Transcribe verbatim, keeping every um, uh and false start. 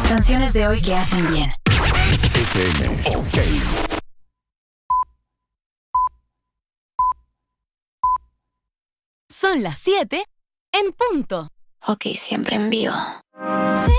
canciones de hoy que hacen bien. F M, ok. Son las siete en punto. Ok, siempre en vivo.